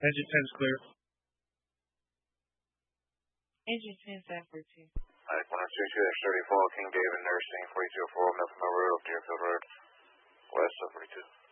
Engine 10 is clear. Engine 10 San 42. Medic 102, 34, King David, nursing 4204, Milton Road, Deerfield Road, west of 42.